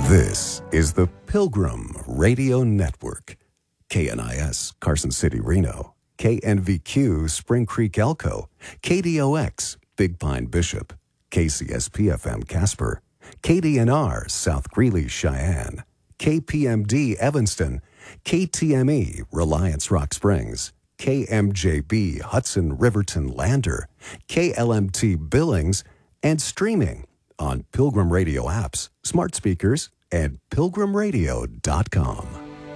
This is the Pilgrim Radio Network. KNIS, Carson City, Reno. KNVQ, Spring Creek, Elko. KDOX, Big Pine, Bishop. KCSP-FM, Casper. KDNR, South Greeley, Cheyenne. KPMD, Evanston. KTME, Reliance, Rock Springs. KMJB, Hudson, Riverton, Lander. KLMT, Billings. And streaming on Pilgrim Radio apps, smart speakers, and pilgrimradio.com.